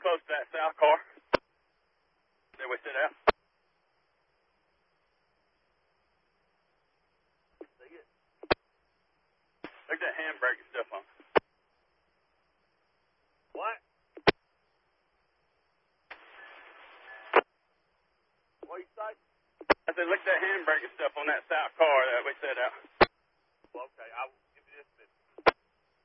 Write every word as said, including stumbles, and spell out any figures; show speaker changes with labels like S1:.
S1: close to that south car that we sit out. See it? Look at that handbrake and stuff on. What? What you say? I said, look at that handbrake and stuff on that south car that we set out. Well, okay, I